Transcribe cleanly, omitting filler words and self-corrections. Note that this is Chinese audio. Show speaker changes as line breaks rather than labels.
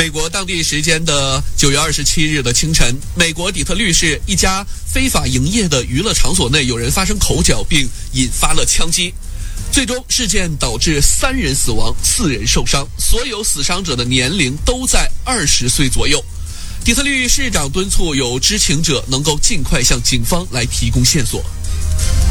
美国当地时间的9月27日的清晨，美国底特律市一家非法营业的娱乐场所内有人发生口角，并引发了枪击。最终事件导致3人死亡，4人受伤，所有死伤者的年龄都在20岁左右。底特律市长敦促有知情者能够尽快向警方来提供线索。